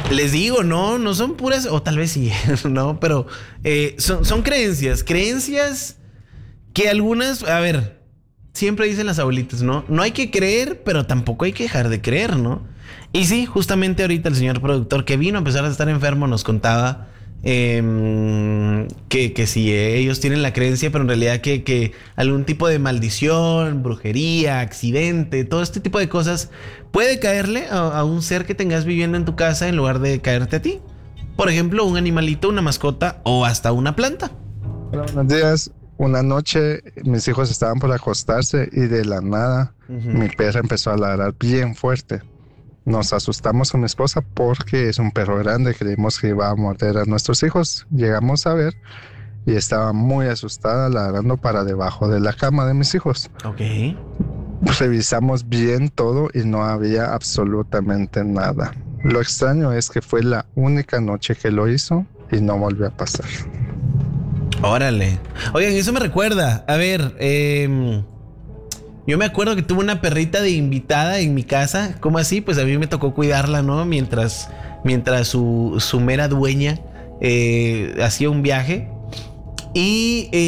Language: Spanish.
Les digo, no son puras, o tal vez sí, no, pero son creencias que algunas, a ver, siempre dicen las abuelitas, ¿no? No hay que creer, pero tampoco hay que dejar de creer, ¿no? Y sí, justamente ahorita el señor productor que vino, a pesar de estar enfermo, nos contaba que si ellos tienen la creencia, pero en realidad que algún tipo de maldición, brujería, accidente, todo este tipo de cosas puede caerle a un ser que tengas viviendo en tu casa en lugar de caerte a ti. Por ejemplo, un animalito, una mascota o hasta una planta. Hola, buenos días. Una noche mis hijos estaban por acostarse y de la nada mi perra empezó a ladrar bien fuerte. Nos asustamos con mi esposa porque es un perro grande, creímos que iba a morder a nuestros hijos. Llegamos a ver y estaba muy asustada ladrando para debajo de la cama de mis hijos. Ok. Revisamos bien todo y no había absolutamente nada. Lo extraño es que fue la única noche que lo hizo y no volvió a pasar. Órale. Oigan, eso me recuerda. A ver, yo me acuerdo que tuve una perrita de invitada en mi casa. ¿Cómo así? Pues a mí me tocó cuidarla, ¿no? Mientras su mera dueña hacía un viaje. Y